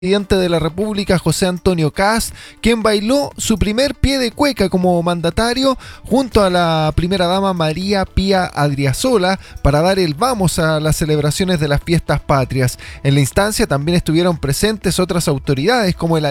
Presidente de la República, José Antonio Kast, quien bailó su primer pie de cueca como mandatario junto a la primera dama María Pía Adriasola para dar el vamos a las celebraciones de las fiestas patrias. En la instancia también estuvieron presentes otras autoridades como el